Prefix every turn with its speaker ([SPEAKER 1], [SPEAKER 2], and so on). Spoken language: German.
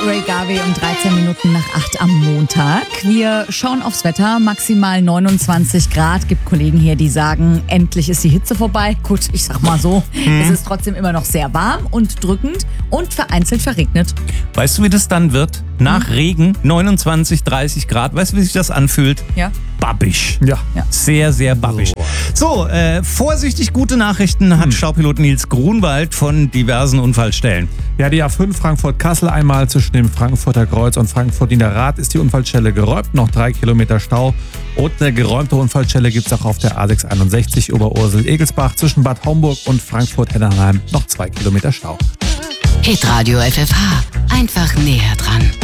[SPEAKER 1] Ray Garvey um 13 Minuten nach 8 am Montag. Wir schauen aufs Wetter. Maximal 29 Grad. Gibt Kollegen hier, die sagen, endlich ist die Hitze vorbei. Gut, ich sag mal so, es ist trotzdem immer noch sehr warm und drückend und vereinzelt verregnet.
[SPEAKER 2] Weißt du, wie das dann wird? Nach Regen, 29, 30 Grad. Weißt du, wie sich das anfühlt?
[SPEAKER 1] Ja.
[SPEAKER 2] Babbisch.
[SPEAKER 3] Ja.
[SPEAKER 2] Sehr, sehr babbisch. So, vorsichtig gute Nachrichten hat Staupilot Nils Grunwald von diversen Unfallstellen.
[SPEAKER 3] Ja, die A5 Frankfurt-Kassel einmal zwischen dem Frankfurter Kreuz und Frankfurt-Niederrad ist die Unfallstelle geräumt. Noch 3 Kilometer Stau. Und eine geräumte Unfallstelle gibt es auch auf der A661 Oberursel-Egelsbach zwischen Bad Homburg und Frankfurt-Hennenheim. Noch 2 Kilometer Stau.
[SPEAKER 4] Hitradio FFH. Einfach näher dran.